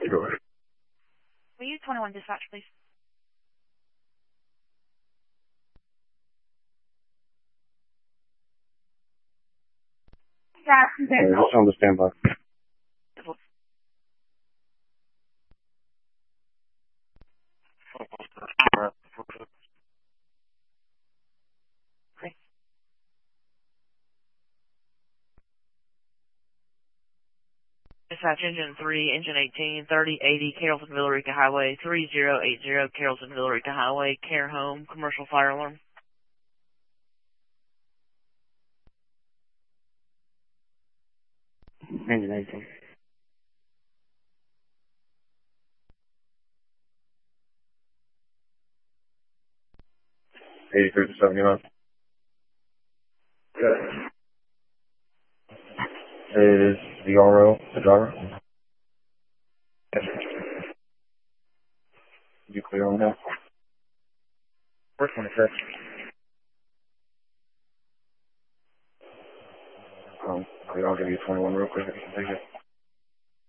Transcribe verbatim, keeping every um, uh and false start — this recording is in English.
door. Will you twenty-one dispatch, please? Yeah, just on the standby. Dispatch engine three, engine eighteen, thirty eighty, Carrollton Villarica Highway, three zero eight zero, Carrollton Villarica Highway, care home, commercial fire alarm. Engine eighteen. eighty-three to seventy-nine. Good. Is the R O the driver? Yes. You clear on that? four twenty-six. Um, I'll give you twenty-one real quick if you can take it.